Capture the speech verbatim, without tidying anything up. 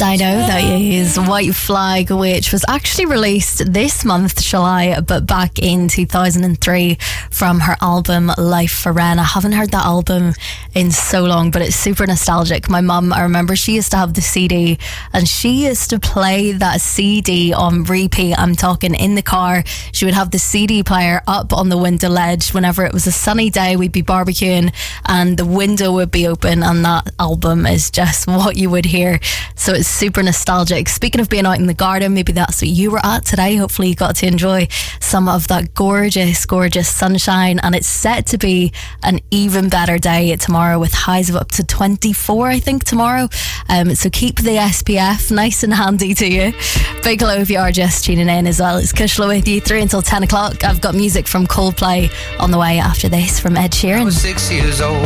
Dino, that is White Flag, which was actually released this month, July, but back in two thousand three from her album Life for Ren. I haven't heard that album in so long, but it's super nostalgic. My mum, I remember she used to have the C D and she used to play that C D on repeat. I'm talking in the car. She would have the C D player up on the window ledge. Whenever it was a sunny day, we'd be barbecuing and the window would be open and that album is just what you would hear. So it's super nostalgic. Speaking of being out in the garden, maybe that's what you were at today. Hopefully you got to enjoy some of that gorgeous, gorgeous sunshine, and it's set to be an even better day tomorrow with highs of up to twenty-four, I think, tomorrow. Um, so keep the S P F nice and handy to you. Big hello if you are just tuning in as well. It's Kushla with you through until ten o'clock. I've got music from Coldplay on the way after this from Ed Sheeran. I was six years old.